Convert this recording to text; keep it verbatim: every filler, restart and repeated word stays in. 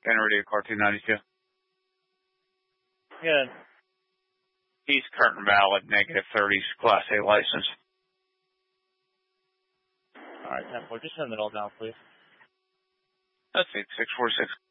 Scanner radio car two ninety-two. Good. He's current valid, negative thirties, Class A license. All right, ten four. Just send it all down, please. That's eight six four six.